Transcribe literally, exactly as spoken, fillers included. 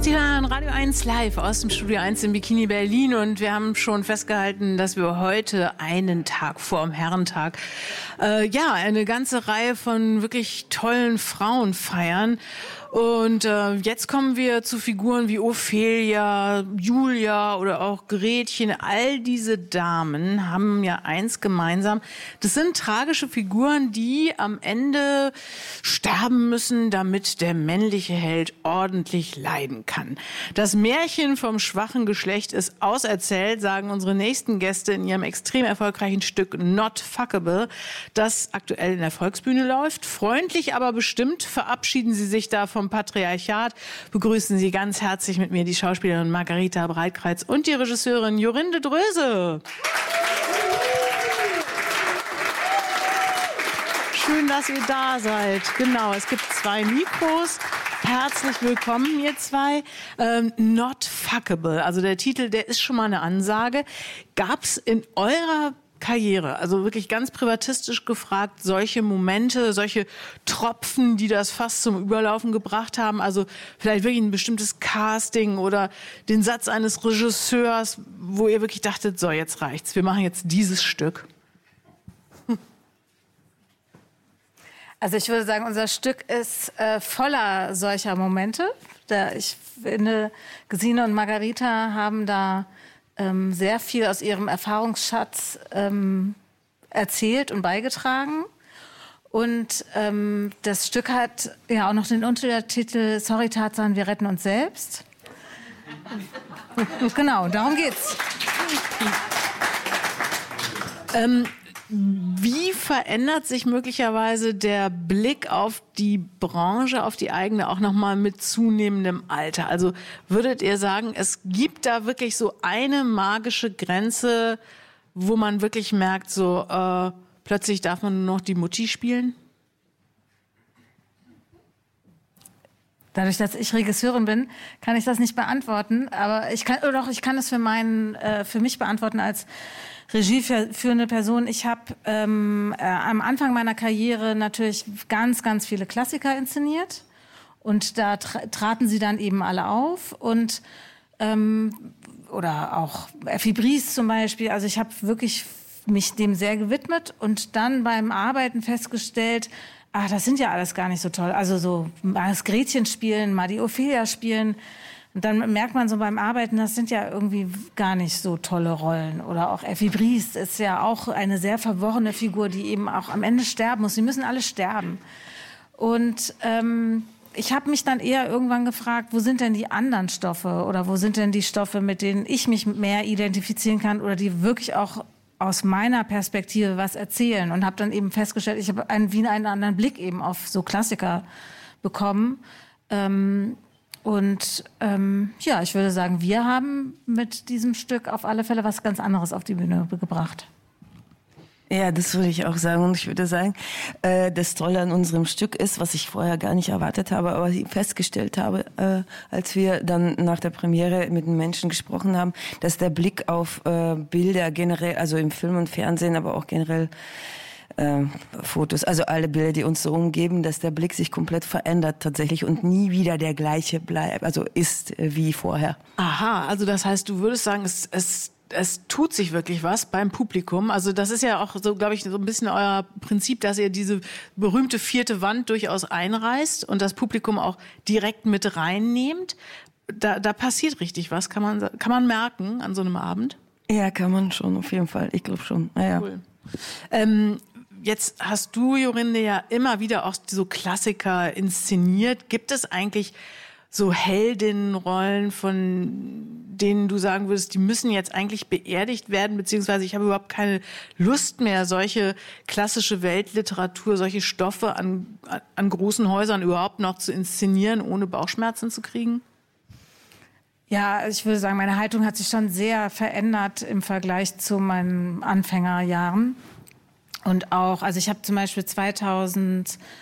Sie hören Radio eins live aus dem Studio eins in Bikini Berlin und wir haben schon festgehalten, dass wir heute einen Tag vor dem Herrentag äh, ja eine ganze Reihe von wirklich tollen Frauen feiern. Und äh, jetzt kommen wir zu Figuren wie Ophelia, Julia oder auch Gretchen. All diese Damen haben ja eins gemeinsam. Das sind tragische Figuren, die am Ende sterben müssen, damit der männliche Held ordentlich leiden kann. Das Märchen vom schwachen Geschlecht ist auserzählt, sagen unsere nächsten Gäste in ihrem extrem erfolgreichen Stück Not Fuckable, das aktuell in der Volksbühne läuft. Freundlich, aber bestimmt verabschieden sie sich da vom Patriarchat. Begrüßen Sie ganz herzlich mit mir die Schauspielerin Margarita Breitkreuz und die Regisseurin Jorinde Dröse. Schön, dass ihr da seid. Genau, es gibt zwei Mikros. Herzlich willkommen, ihr zwei. Ähm, Not Fuckable, also der Titel, der ist schon mal eine Ansage. Gab es in eurer Karriere, also wirklich ganz privatistisch gefragt, solche Momente, solche Tropfen, die das fast zum Überlaufen gebracht haben, also vielleicht wirklich ein bestimmtes Casting oder den Satz eines Regisseurs, wo ihr wirklich dachtet, so, jetzt reicht's, wir machen jetzt dieses Stück? Also ich würde sagen, unser Stück ist äh, voller solcher Momente. Da ich finde, Gesine und Margarita haben da ähm, sehr viel aus ihrem Erfahrungsschatz ähm, erzählt und beigetragen. Und ähm, das Stück hat ja auch noch den Untertitel Sorry Tarzan, wir retten uns selbst. Genau, darum geht's. ähm Wie verändert sich möglicherweise der Blick auf die Branche, auf die eigene, auch nochmal mit zunehmendem Alter? Also würdet ihr sagen, es gibt da wirklich so eine magische Grenze, wo man wirklich merkt, so äh, plötzlich darf man nur noch die Mutti spielen? Dadurch, dass ich Regisseurin bin, kann ich das nicht beantworten. Aber ich kann, oder doch, ich kann es für meinen, äh, für mich beantworten als regieführende Person. Ich habe ähm, äh, am Anfang meiner Karriere natürlich ganz, ganz viele Klassiker inszeniert. Und da tra- traten sie dann eben alle auf. Und ähm, oder auch Effi Briest zum Beispiel. Also ich habe wirklich mich dem sehr gewidmet und dann beim Arbeiten festgestellt, ach, das sind ja alles gar nicht so toll. Also so mal das Gretchen spielen, mal die Ophelia spielen. Und dann merkt man so beim Arbeiten, das sind ja irgendwie gar nicht so tolle Rollen. Oder auch Effi Briest ist ja auch eine sehr verworrene Figur, die eben auch am Ende sterben muss. Sie müssen alle sterben. Und ähm, ich habe mich dann eher irgendwann gefragt, wo sind denn die anderen Stoffe? Oder wo sind denn die Stoffe, mit denen ich mich mehr identifizieren kann oder die wirklich auch aus meiner Perspektive was erzählen? Und habe dann eben festgestellt, ich habe einen, wie einen anderen Blick eben auf so Klassiker bekommen. Ähm, Und ähm, ja, ich würde sagen, wir haben mit diesem Stück auf alle Fälle was ganz anderes auf die Bühne gebracht. Ja, das würde ich auch sagen. Und ich würde sagen, äh, das Tolle an unserem Stück ist, was ich vorher gar nicht erwartet habe, aber festgestellt habe, äh, als wir dann nach der Premiere mit den Menschen gesprochen haben, dass der Blick auf äh, Bilder generell, also im Film und Fernsehen, aber auch generell Äh, Fotos, also alle Bilder, die uns so umgeben, dass der Blick sich komplett verändert tatsächlich und nie wieder der gleiche bleibt, also ist äh, wie vorher. Aha, also das heißt, du würdest sagen, es, es, es tut sich wirklich was beim Publikum. Also das ist ja auch so, glaube ich, so ein bisschen euer Prinzip, dass ihr diese berühmte vierte Wand durchaus einreißt und das Publikum auch direkt mit reinnehmt. Da, da passiert richtig was, kann man, kann man merken an so einem Abend? Ja, kann man schon, auf jeden Fall. Ich glaube schon. Ja, ja. Cool. Ähm, Jetzt hast du, Jorinde, ja immer wieder auch so Klassiker inszeniert. Gibt es eigentlich so Heldinnenrollen, von denen du sagen würdest, die müssen jetzt eigentlich beerdigt werden, beziehungsweise ich habe überhaupt keine Lust mehr, solche klassische Weltliteratur, solche Stoffe an, an großen Häusern überhaupt noch zu inszenieren, ohne Bauchschmerzen zu kriegen? Ja, ich würde sagen, meine Haltung hat sich schon sehr verändert im Vergleich zu meinen Anfängerjahren. Und auch, also ich habe zum Beispiel zweitausend